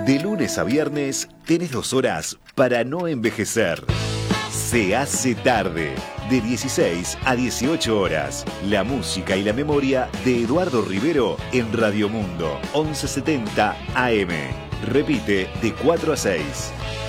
De lunes a viernes tenés 2 horas para no envejecer. Se hace tarde, de 16 a 18 horas. La música y la memoria de Eduardo Rivero en Radio Mundo, 1170 AM. Repite de 4 a 6.